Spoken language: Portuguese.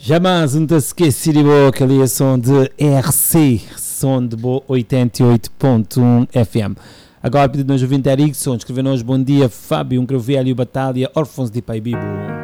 Jamais não te esqueci de boa que ali é som de RC, som de boa 88.1 FM. Agora pedido-nos o 20 Erickson, escreveu-nos bom dia Fábio, um velho batalha, órfãos de Pai Bibo.